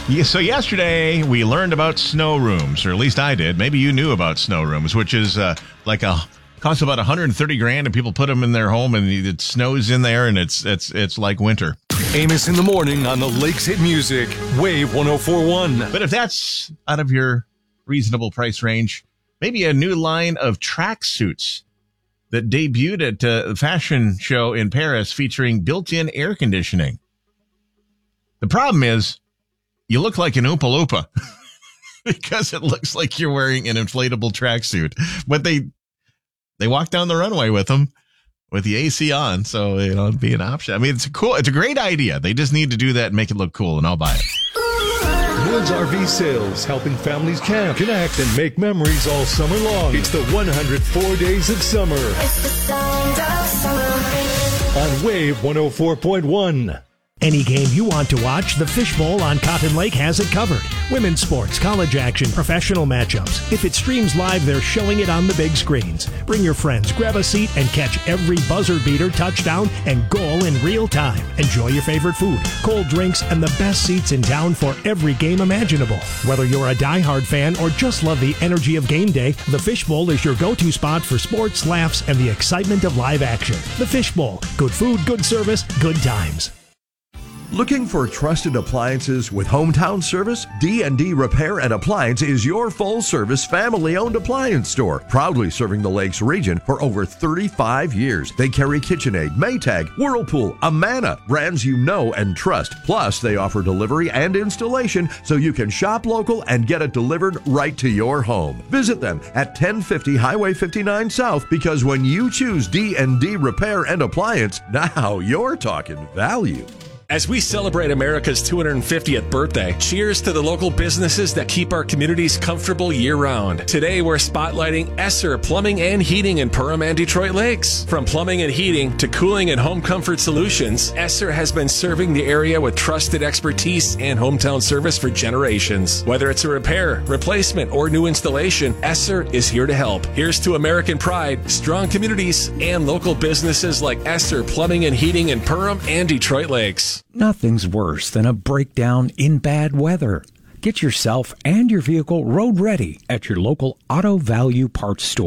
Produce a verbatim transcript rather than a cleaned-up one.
Yeah, so yesterday we learned about snow rooms, or at least I did. Maybe you knew about snow rooms, which is uh, like a costs about one hundred thirty grand, and people put them in their home, and it snows in there, and it's it's it's like winter. Amos in the morning on the Lakes Hit Music, Wave one oh four point one. But if that's out of your reasonable price range, maybe a new line of track suits that debuted at uh, the fashion show in Paris featuring built-in air conditioning. The problem is, you look like an Oompa Loompa because it looks like you're wearing an inflatable tracksuit. But they they walk down the runway with them with the A C on, so you know it'd be an option. I mean, it's a cool, it's a great idea. They just need to do that and make it look cool, and I'll buy it. Woods R V Sales, helping families camp, connect, and make memories all summer long. It's the one hundred four days of summer. It's the sound of summer. On Wave one oh four point one. Any game you want to watch, the Fishbowl on Cotton Lake has it covered. Women's sports, college action, professional matchups. If it streams live, they're showing it on the big screens. Bring your friends, grab a seat, and catch every buzzer beater, touchdown, and goal in real time. Enjoy your favorite food, cold drinks, and the best seats in town for every game imaginable. Whether you're a diehard fan or just love the energy of game day, the Fishbowl is your go-to spot for sports, laughs, and the excitement of live action. The Fishbowl. Good food, good service, good times. Looking for trusted appliances with hometown service? D and D Repair and Appliance is your full-service, family-owned appliance store, proudly serving the Lakes region for over thirty-five years. They carry KitchenAid, Maytag, Whirlpool, Amana, brands you know and trust. Plus, they offer delivery and installation so you can shop local and get it delivered right to your home. Visit them at ten fifty Highway fifty-nine South, because when you choose D and D Repair and Appliance, now you're talking value. As we celebrate America's two hundred fiftieth birthday, cheers to the local businesses that keep our communities comfortable year-round. Today, we're spotlighting Esser Plumbing and Heating in Perham and Detroit Lakes. From plumbing and heating to cooling and home comfort solutions, Esser has been serving the area with trusted expertise and hometown service for generations. Whether it's a repair, replacement, or new installation, Esser is here to help. Here's to American pride, strong communities, and local businesses like Esser Plumbing and Heating in Perham and Detroit Lakes. Nothing's worse than a breakdown in bad weather. Get yourself and your vehicle road ready at your local Auto Value Parts store.